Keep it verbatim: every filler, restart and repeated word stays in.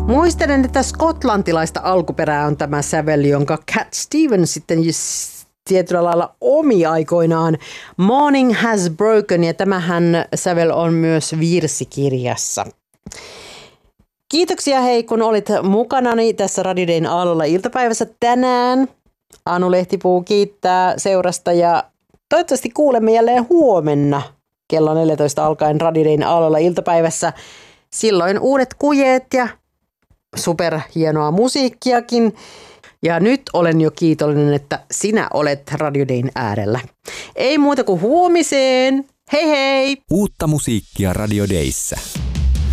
Muistelen, että skotlantilaista alkuperää on tämä sävel, jonka Cat Stevens sitten tietyllä lailla omi aikoinaan. Morning has broken, ja tämähän sävel on myös virsikirjassa. Kiitoksia hei, kun olit mukanani tässä Radio Dayn aallolla iltapäivässä tänään. Anu Lehtipuu kiittää seurasta ja toivottavasti kuulemme jälleen huomenna kello neljätoista alkaen Radio Dayn aallolla iltapäivässä. Silloin uudet kujeet ja superhienoa musiikkiakin. Ja nyt olen jo kiitollinen, että sinä olet Radio Dayn äärellä. Ei muuta kuin huomiseen. Hei hei! Uutta musiikkia Radio Dayssä.